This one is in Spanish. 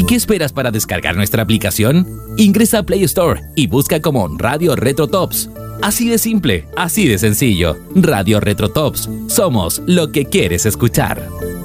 ¿Qué esperas para descargar nuestra aplicación? Ingresa a Play Store y busca como Radio Retro Tops. Así de simple, así de sencillo. Radio Retro Tops. Somos lo que quieres escuchar.